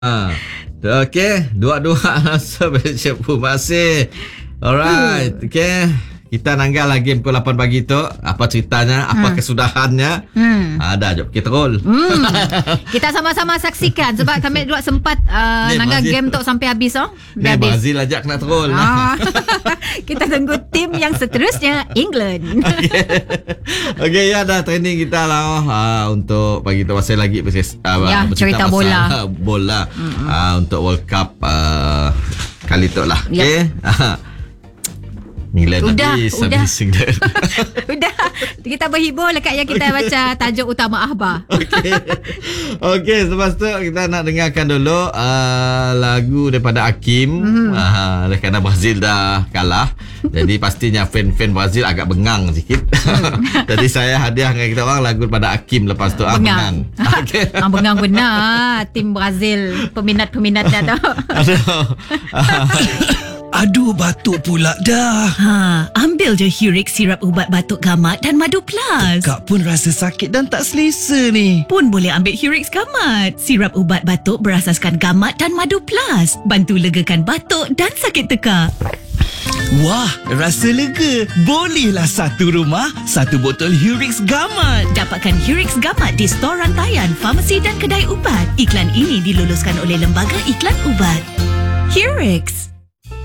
Okey, dua-dua rasa bersyukur masih. Alright, okey. Kita nanggal game pukul 8 pagi tu. Apa ceritanya? Apa kesudahannya? Ada jom kita roll. Kita sama-sama saksikan sebab kami dua sempat nanggal game tu sampai habis Ni Brazil ajak nak roll. Kita tunggu tim yang seterusnya England. Okey, ya dah training kita lah untuk pagi tu masih lagi cerita bola. Untuk World Cup kali tu lah. Okey. Nilai Udah. Udah Kita berhibur lekat yang kita baca tajuk utama akhbar. Okey, lepas tu kita nak dengarkan dulu lagu daripada Hakim. Kerana Brazil dah kalah. Jadi pastinya fan-fan Brazil agak bengang sikit. Jadi saya hadiahkan kita orang lagu daripada Hakim lepas tu bengang. Okay. Bengang benar tim Brazil peminat-peminatnya tu. Aduh, batuk pula dah. Ambil je Hurix sirap ubat batuk gamat dan Madu Plus. Kak pun rasa sakit dan tak selesa ni. Pun boleh ambil Hurix gamat. Sirap ubat batuk berasaskan gamat dan Madu Plus. Bantu legakan batuk dan sakit tekak. Wah, rasa lega. Bolehlah satu rumah, satu botol Hurix gamat. Dapatkan Hurix gamat di stor rantaian, farmasi dan kedai ubat. Iklan ini diluluskan oleh Lembaga Iklan Ubat. Hurix.